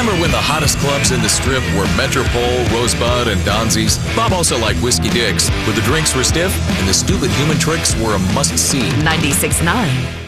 Remember when the hottest clubs in the Strip were Metropole, Rosebud, and Donzi's? Bob also liked Whiskey Dick's, where the drinks were stiff and the stupid human tricks were a must-see. 96.9